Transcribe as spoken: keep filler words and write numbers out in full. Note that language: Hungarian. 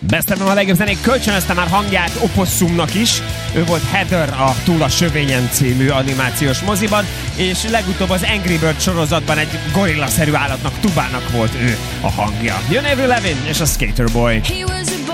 Beszéltem a legjobb zenék, kölcsönözte már hangját Opossumnak is. Ő volt Heather a Túl a sövényen című animációs moziban, és legutóbb az Angry Bird sorozatban egy gorillaszerű állatnak, Tubának volt ő a hangja. Jön Avril Lavigne és a Skater Boy.